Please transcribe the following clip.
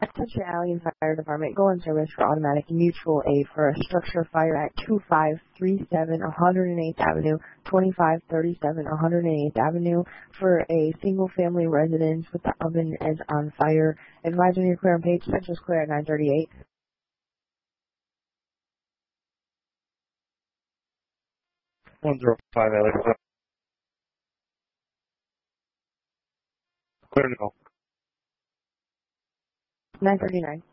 Attention Alien Fire Department, go in service for automatic mutual aid for a structure fire at 2537 108th Avenue, 2537 108th Avenue for a single-family residence with the oven is on fire. Advise when you're clear on page, Central Square at 938. 105 Alex. Clear now. 939.